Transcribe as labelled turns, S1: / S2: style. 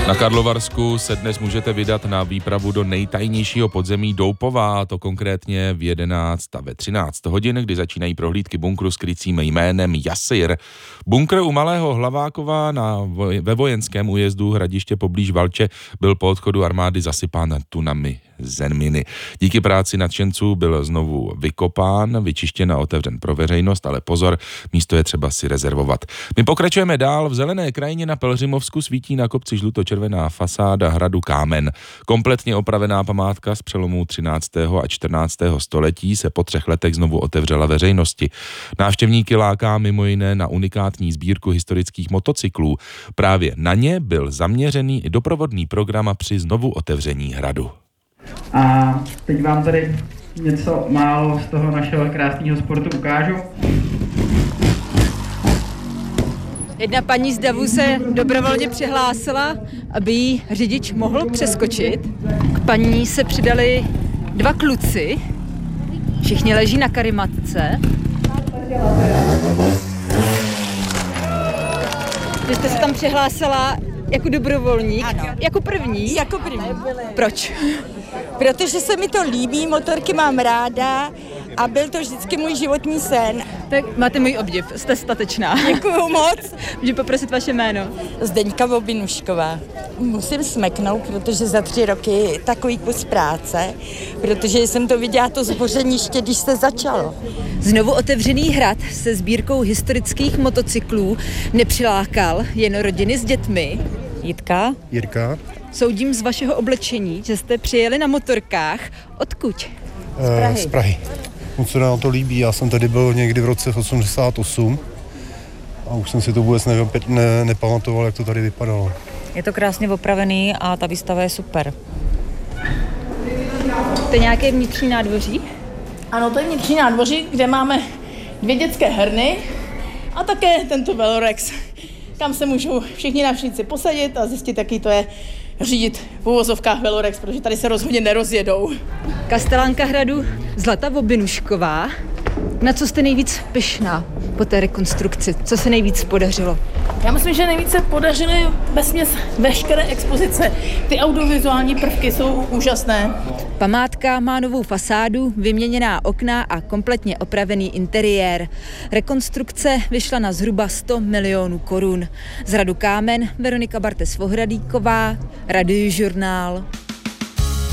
S1: Na Karlovarsku se dnes můžete vydat na výpravu do nejtajnějšího podzemí Doupová, to konkrétně v 11 a ve 13 hodin, kdy začínají prohlídky bunkru s krycím jménem Jasir. Bunkr u Malého Hlavákova ve vojenském újezdu Hradiště poblíž Valče byl po odchodu armády zasypán tunami zeminy. Díky práci nadšenců byl znovu vykopán, vyčištěn a otevřen pro veřejnost, ale pozor, místo je třeba si rezervovat. My pokračujeme dál. V zelené krajině na Pelhřimovsku svítí na kopci žlutočervená fasáda hradu Kámen. Kompletně opravená památka z přelomu 13. a 14. století se po 3 letech znovu otevřela veřejnosti. Návštěvníky láká mimo jiné na unikátní sbírku historických motocyklů. Právě na ně byl zaměřený i doprovodný program při znovu otevření hradu.
S2: A teď vám tady něco málo z toho našeho krásného sportu ukážu.
S3: Jedna paní z davu se dobrovolně přihlásila, aby jí řidič mohl přeskočit. K paní se přidali 2 kluci. Všichni leží na karimatce. Vy jste se tam přihlásila jako dobrovolník?
S4: Ano.
S3: Jako první?
S4: Jako první.
S3: Proč?
S4: Protože se mi to líbí, motorky mám ráda a byl to vždycky můj životní sen.
S3: Tak máte můj obdiv, jste statečná.
S4: Děkuju moc.
S3: Můžu poprosit vaše jméno?
S4: Zdeňka Vobinušková. Musím smeknout, protože za 3 roky takový kus práce, protože jsem to viděla to zbořeniště, když se začalo.
S3: Znovu otevřený hrad se sbírkou historických motocyklů nepřilákal jen rodiny s dětmi.
S5: Jirka.
S3: Soudím z vašeho oblečení, že jste přijeli na motorkách. Odkud?
S5: Z Prahy. Moc se nám to líbí, já jsem tady byl někdy v roce 88 a už jsem si to vůbec nepamatoval, jak to tady vypadalo.
S6: Je to krásně opravený a ta výstava je super.
S3: To je nějaké vnitřní nádvoří?
S7: Ano, to je vnitřní nádvoří, kde máme 2 dětské herny a také tento Velorex, kam se můžou všichni návštěvníci posadit a zjistit, jaký to je řídit v uvozovkách Velorex, protože tady se rozhodně nerozjedou.
S3: Kastelánka hradu Zlata Vobinušková. Na co jste nejvíc pyšná po té rekonstrukci? Co se nejvíc podařilo?
S7: Já myslím, že nejvíce podařily vesměs veškeré expozice. Ty audiovizuální prvky jsou úžasné.
S3: Památka má novou fasádu, vyměněná okna a kompletně opravený interiér. Rekonstrukce vyšla na zhruba 100 milionů korun. Z hradu Kámen Veronika Bartes-Vohradíková, Radiožurnál.